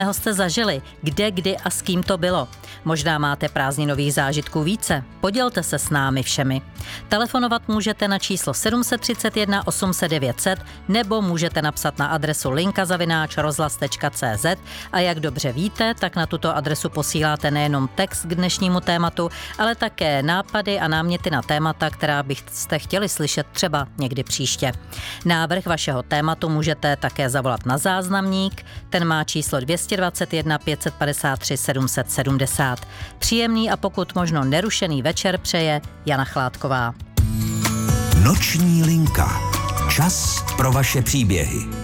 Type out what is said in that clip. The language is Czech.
jste zažili, kde, kdy a s kým to bylo. Možná máte prázdninových zážitků více. Podělte se s námi všemi. Telefonovat můžete na číslo 731 800 900 nebo můžete napsat na adresu linka@rozhlas.cz a jak dobře víte, tak na tuto adresu posíláte nejenom text k dnešnímu tématu, ale také nápady a náměty na témata, která byste chtěli slyšet třeba někdy příště. Návrh vašeho tématu můžete také zavolat na záznamník, ten má číslo 221 553 770. Příjemný a pokud možno nerušený večer přeje Jana Chládková. Noční linka. Čas pro vaše příběhy.